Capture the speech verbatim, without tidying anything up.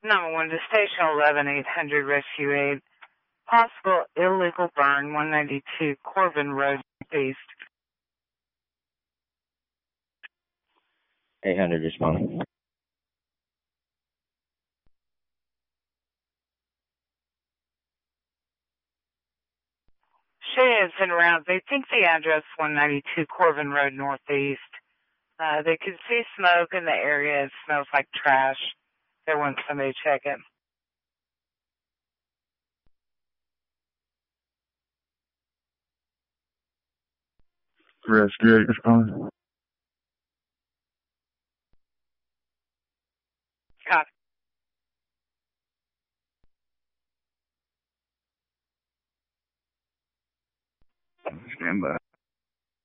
Number one to station eleven eight hundred rescue aid. Possible illegal burn one ninety-two Corbin Road East. eight hundred responding. Cheyenne's en route. They think the address one ninety-two Corbin Road Northeast. Uh, they can see smoke in the area. It smells like trash. They want somebody to check it. Rescue eight responding. Copy. Stand by.